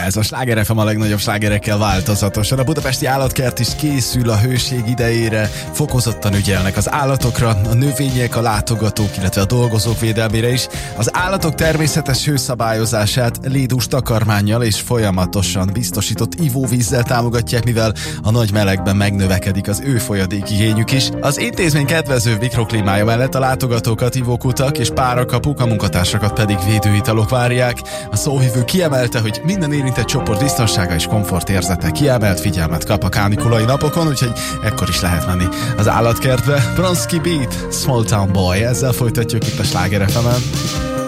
Ez a Sláger FM a legnagyobb slágerekkel változatosan. A budapesti állatkert is készül a hőség idejére. Fokozottan ügyelnek az állatokra, a növények, a látogatók, illetve a dolgozók védelmére is. Az állatok természetes hőszabályozását lédús takarmánnyal és folyamatosan biztosított ivóvízzel támogatják, mivel a nagy melegben megnövekedik az ő folyadékigényük is. Az intézmény kedvező mikroklímája mellett a látogatókat ivókutak és párakapuk, a munkatársakat pedig védőitalok várják. A szóvivő kiemelte, hogy minden érintett csoport biztonsága és komfortérzete kiemelt figyelmet kap a kánikulai napokon, úgyhogy ekkor is lehet menni az állatkertbe. Bronski Beat, Small Town Boy, ezzel folytatjuk itt a Sláger FM-en.